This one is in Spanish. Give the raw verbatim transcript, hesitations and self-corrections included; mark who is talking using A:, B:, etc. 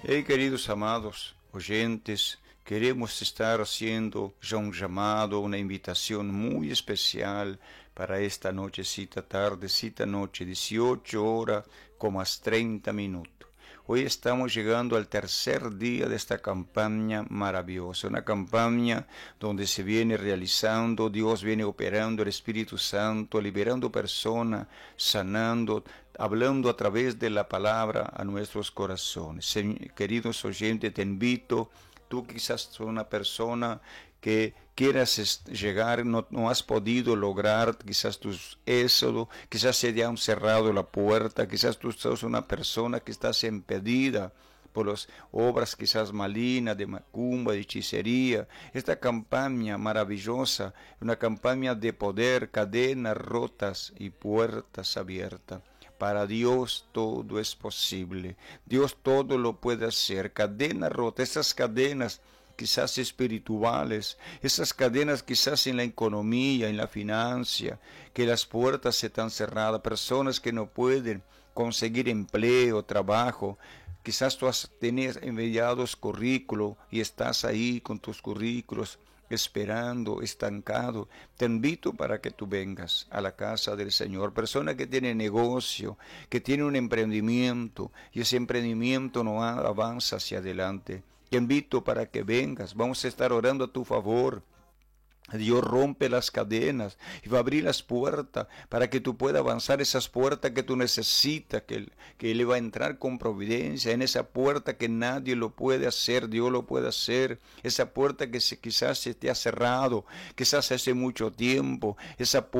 A: Hey, queridos amados oyentes, queremos estar haciendo ya un llamado, una invitación muy especial para esta nochecita, tardecita, noche, dieciocho horas, más treinta minutos. Hoy estamos llegando al tercer día de esta campaña maravillosa, una campaña donde se viene realizando, Dios viene operando, el Espíritu Santo, liberando personas, sanando, hablando a través de la palabra a nuestros corazones. Queridos oyentes, te invito, tú quizás sos una persona que quieras llegar, no, no has podido lograr quizás tus éxodos, quizás se te han cerrado la puerta, quizás tú sos una persona que estás impedida por las obras quizás malignas de macumba, de hechicería. Esta campaña maravillosa, una campaña de poder, cadenas rotas y puertas abiertas. Para Dios todo es posible. Dios todo lo puede hacer. Cadenas rotas, esas cadenas quizás espirituales, esas cadenas quizás en la economía, en la financia, que las puertas están cerradas, personas que no pueden conseguir empleo, trabajo. Quizás tú has tenido enviados currículos y estás ahí con tus currículos esperando, estancado. Te invito para que tú vengas a la casa del Señor. Persona que tiene negocio, que tiene un emprendimiento y ese emprendimiento no avanza hacia adelante. Te invito para que vengas. Vamos a estar orando a tu favor. Dios rompe las cadenas y va a abrir las puertas para que tú puedas avanzar esas puertas que tú necesitas, que, que Él va a entrar con providencia en esa puerta que nadie lo puede hacer, Dios lo puede hacer, esa puerta que se, quizás se te ha cerrado, quizás hace mucho tiempo, esa